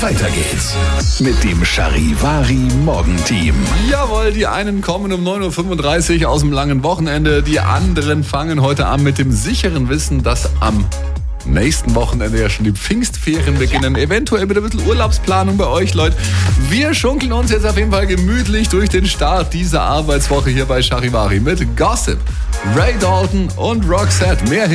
Weiter geht's mit dem Charivari Morgenteam. Jawohl, die einen kommen um 9.35 Uhr aus dem langen Wochenende. Die anderen fangen heute an mit dem sicheren Wissen, dass am nächsten Wochenende ja schon die Pfingstferien beginnen. Eventuell mit ein bisschen Urlaubsplanung bei euch, Leute. Wir schunkeln uns jetzt auf jeden Fall gemütlich durch den Start dieser Arbeitswoche hier bei Charivari mit Gossip, Ray Dalton und Roxette. Mehr